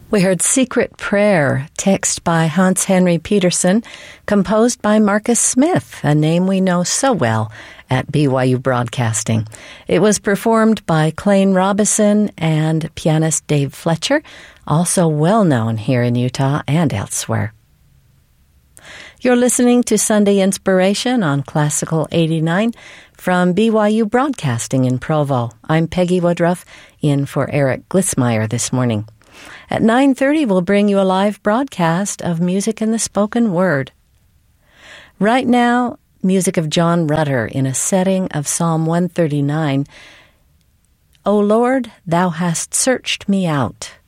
We heard Secret Prayer, text by Hans Henry Petersen, composed by Marcus Smith, a name we know so well at BYU Broadcasting. It was performed by Clayne Robison and pianist Dave Fletcher, also well known here in Utah and elsewhere. You're listening to Sunday Inspiration on Classical 89 from BYU Broadcasting in Provo. I'm Peggy Woodruff, in for Eric Glitzmeyer this morning. At 9:30, we'll bring you a live broadcast of Music in the Spoken Word. Right now, music of John Rutter in a setting of Psalm 139. O Lord, thou hast searched me out.